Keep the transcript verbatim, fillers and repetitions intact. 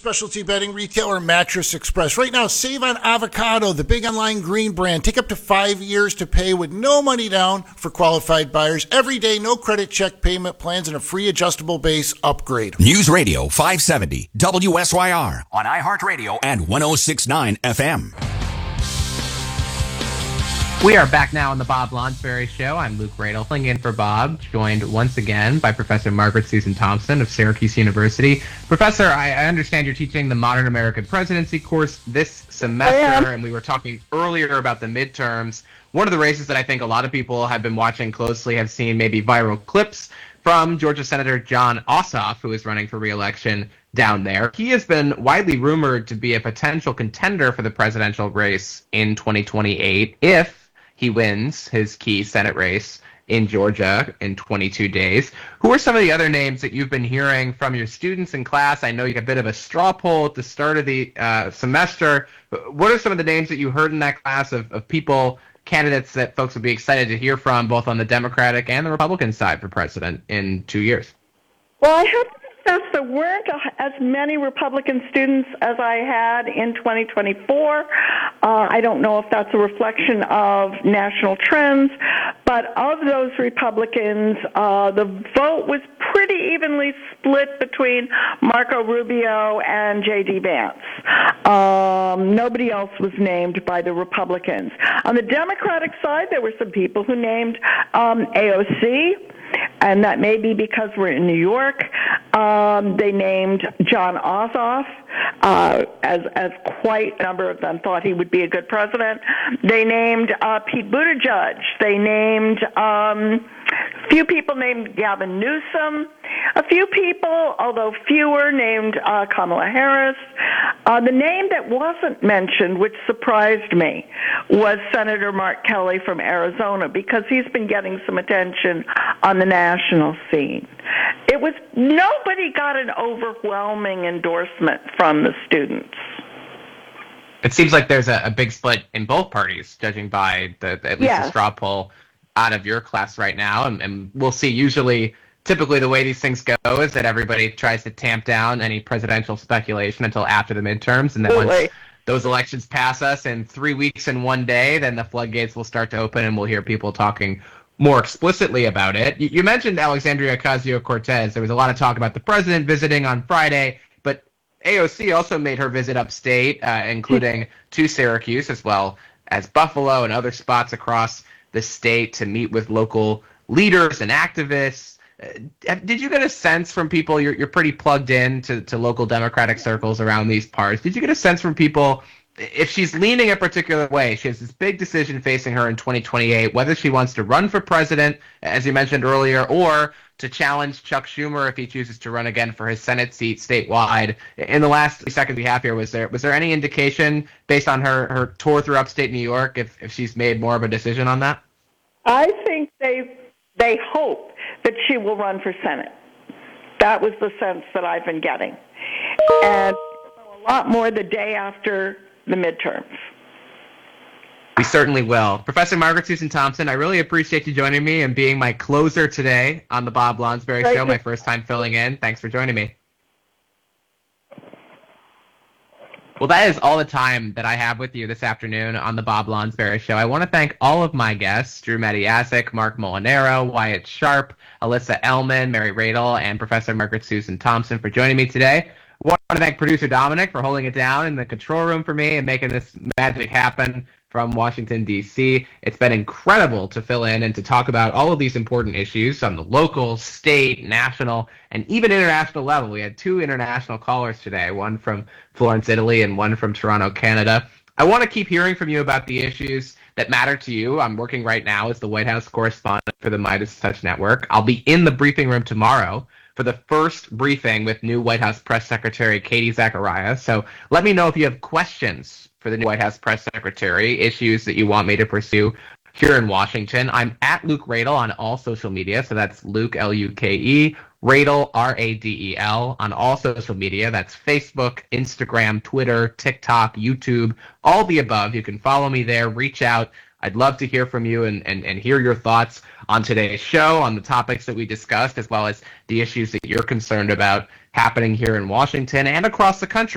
specialty bedding retailer Mattress Express. Right now, save on Avocado, the big online green brand. Take up to five years to pay with no money down for qualified buyers. Every day, no credit check payment plans and a free adjustable base upgrade. News Radio five seventy W S Y R on iHeartRadio and one oh six point nine F M. We are back now on the Bob Lonsberry Show. I'm Luke Radel, filling in for Bob, joined once again by Professor Margaret Susan Thompson of Syracuse University. Professor, I, I understand you're teaching the Modern American Presidency course this semester, and we were talking earlier about the midterms. One of the races that I think a lot of people have been watching closely have seen maybe viral clips from Georgia Senator Jon Ossoff, who is running for re-election down there. He has been widely rumored to be a potential contender for the presidential race in twenty twenty-eight if he wins his key Senate race in Georgia in twenty-two days. Who are some of the other names that you've been hearing from your students in class? I know you had a bit of a straw poll at the start of the uh, semester. What are some of the names that you heard in that class of, of people, candidates that folks would be excited to hear from, both on the Democratic and the Republican side for president in two years? Well, I have to confess there weren't as many Republican students as I had in twenty twenty-four. Uh, I don't know if that's a reflection of national trends, but of those Republicans, uh, the vote was pretty evenly split between Marco Rubio and J D. Vance. Um, nobody else was named by the Republicans. On the Democratic side, there were some people who named um, A O C, and that may be because we're in New York. Um, they named Jon Ossoff, uh, as as quite a number of them thought he would be a good president. They named uh, Pete Buttigieg. They named um, a few people named Gavin Newsom. A few people, although fewer, named uh, Kamala Harris. Uh, the name that wasn't mentioned, which surprised me, was Senator Mark Kelly from Arizona, because he's been getting some attention on the national scene. It was, nobody got an overwhelming endorsement from the students. It seems like there's a, a big split in both parties, judging by the, the at least Yes. the straw poll out of your class right now, and, and we'll see. Usually, typically the way these things go is that everybody tries to tamp down any presidential speculation until after the midterms, and then Absolutely. once those elections pass us in three weeks and one day, then the floodgates will start to open, and we'll hear people talking more explicitly about it. You, you mentioned Alexandria Ocasio-Cortez. There was a lot of talk about the president visiting on Friday, but A O C also made her visit upstate, uh, including to Syracuse, as well as Buffalo and other spots across the state, to meet with local leaders and activists. Uh, did you get a sense from people, you're, you're pretty plugged in to, to local Democratic circles around these parts, did you get a sense from people, if she's leaning a particular way, she has this big decision facing her in twenty twenty-eight, whether she wants to run for president, as you mentioned earlier, or to challenge Chuck Schumer if he chooses to run again for his Senate seat statewide? In the last second we have here, was there was there any indication based on her, her tour through upstate New York if, if she's made more of a decision on that? I think they they hope that she will run for Senate. That was the sense that I've been getting. And a lot more the day after the midterms. We certainly will. Professor Margaret Susan Thompson, I really appreciate you joining me and being my closer today on the Bob Lonsberry Thank Show, you. my first time filling in. Thanks for joining me. Well, that is all the time that I have with you this afternoon on the Bob Lonsberry Show. I want to thank all of my guests, Drew Mediasic, Mark Molinaro, Wyatt Sharp, Alyssa Ellman, Mary Radel, and Professor Margaret Susan Thompson for joining me today. I want to thank producer Dominic for holding it down in the control room for me and making this magic happen from Washington, D C It's been incredible to fill in and to talk about all of these important issues on the local, state, national, and even international level. We had two international callers today, one from Florence, Italy, and one from Toronto, Canada. I want to keep hearing from you about the issues that matter to you. I'm working right now as the White House correspondent for the Midas Touch Network. I'll be in the briefing room tomorrow for the first briefing with new White House Press Secretary Katie Zacharias. So let me know if you have questions for the new White House Press Secretary, issues that you want me to pursue here in Washington. I'm at Luke Radel on all social media, so that's Luke, L U K E, Radel, R A D E L, on all social media. That's Facebook, Instagram, Twitter, TikTok, YouTube, all the above. You can follow me there, reach out. I'd love to hear from you and, and, and hear your thoughts on today's show, on the topics that we discussed, as well as the issues that you're concerned about happening here in Washington and across the country.